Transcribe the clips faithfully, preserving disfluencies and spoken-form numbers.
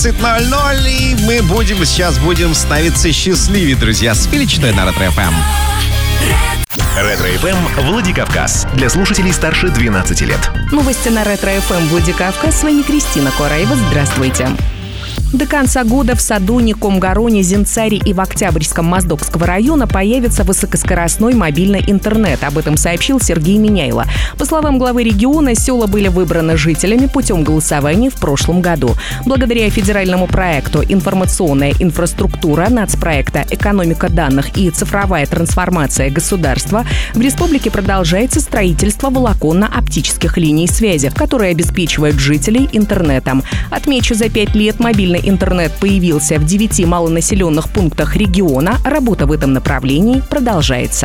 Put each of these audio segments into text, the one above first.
четырнадцать ноль ноль, и мы будем сейчас будем становиться счастливее, друзья, с величиной на Ретро эф эм. Ретро эф эм Владикавказ. Для слушателей старше двенадцати лет. Новости на Ретро эф эм Владикавказ. С вами Кристина Кораева. Здравствуйте. До конца года в Садуне, Комгароне, Зинцаре и в Октябрьском Моздокского района появится высокоскоростной мобильный интернет. Об этом сообщил Сергей Миняйло. По словам главы региона, села были выбраны жителями путем голосования в прошлом году. Благодаря федеральному проекту «Информационная инфраструктура» нацпроекта «Экономика данных и цифровая трансформация государства» в республике продолжается строительство волоконно-оптических линий связи, которые обеспечивают жителей интернетом. Отмечу, за пять лет мобильный интернет появился в девяти малонаселенных пунктах региона. Работа в этом направлении продолжается.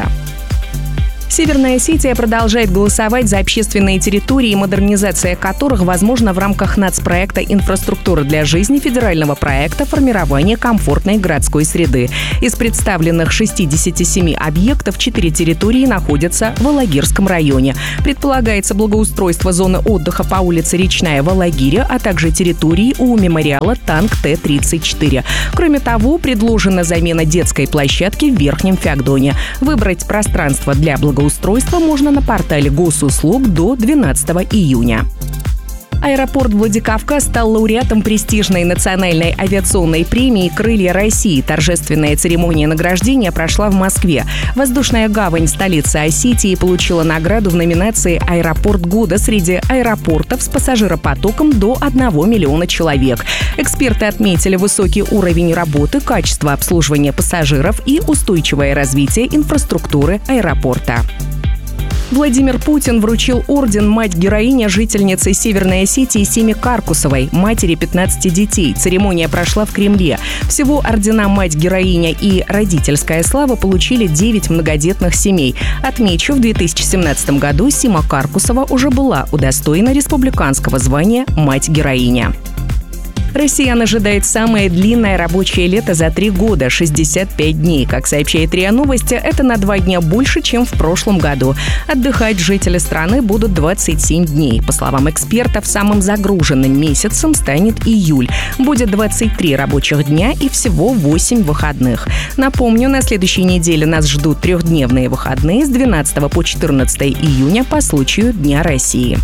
Северная Осетия продолжает голосовать за общественные территории, модернизация которых возможна в рамках нацпроекта «Инфраструктура для жизни» федерального проекта формирования комфортной городской среды. Из представленных шестидесяти семи объектов четыре территории находятся в Алагирском районе. Предполагается благоустройство зоны отдыха по улице Речная в Алагире, а также территории у мемориала Танк Т тридцать четыре. Кроме того, предложена замена детской площадки в Верхнем Феогдоне. Выбрать пространство для благоустройства Устройство можно на портале госуслуг до двенадцатого июня. Аэропорт Владикавказ стал лауреатом престижной национальной авиационной премии «Крылья России». Торжественная церемония награждения прошла в Москве. Воздушная гавань столицы Осетии получила награду в номинации «Аэропорт года» среди аэропортов с пассажиропотоком до одного миллиона человек. Эксперты отметили высокий уровень работы, качество обслуживания пассажиров и устойчивое развитие инфраструктуры аэропорта. Владимир Путин вручил орден «Мать-героиня» жительнице Северной Осетии Симе Каркусовой, матери пятнадцати детей. Церемония прошла в Кремле. Всего ордена «Мать-героиня» и «Родительская слава» получили девять многодетных семей. Отмечу, в две тысячи семнадцатом году Сима Каркусова уже была удостоена республиканского звания «Мать-героиня». Россиян ожидает самое длинное рабочее лето за три года – шестьдесят пять дней. Как сообщает РИА Новости, это на два дня больше, чем в прошлом году. Отдыхать жители страны будут двадцать семь дней. По словам экспертов, самым загруженным месяцем станет июль. Будет двадцать три рабочих дня и всего восемь выходных. Напомню, на следующей неделе нас ждут трехдневные выходные с двенадцатого по четырнадцатое июня по случаю Дня России.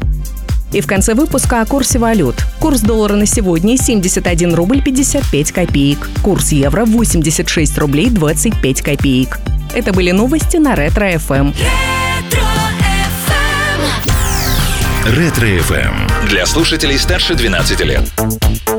И в конце выпуска о курсе валют. Курс доллара на сегодня семьдесят один рубль пятьдесят пять копеек. Курс евро восемьдесят шесть рублей двадцать пять копеек. Это были новости на Ретро эф эм. Ретро эф эм. Для слушателей старше двенадцати лет.